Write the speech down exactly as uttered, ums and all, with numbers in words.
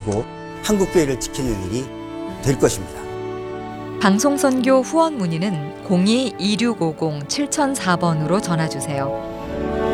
지키고 한국교회를 지키는 일이 될 것입니다. 방송선교 후원 문의는 공이 이육오공 칠공공사 번으로 전화주세요.